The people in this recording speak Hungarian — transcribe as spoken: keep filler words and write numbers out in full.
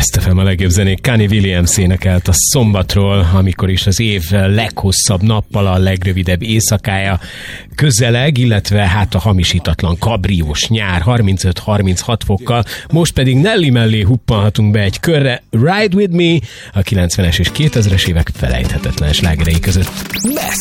Best ef em a legjobb zenék. Kanye Williams énekelt a Szombatról, amikor is az év leghosszabb nappal a legrövidebb éjszakája közeleg, illetve hát a hamisítatlan kabriós nyár harmincöt-harminchat fokkal. Most pedig Nelly mellé huppanhatunk be egy körre. Ride With Me a kilencvenes és kétezres évek felejthetetlen slágerei között. Best